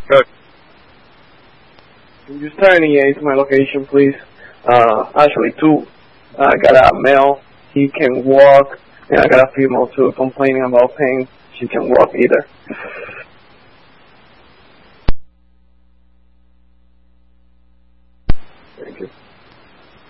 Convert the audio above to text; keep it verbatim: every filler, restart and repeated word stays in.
Good. Can you start any to my location, please? Uh, actually, two. I got a male. He can walk, and I got a female too complaining about pain. She can walk either. Thank you.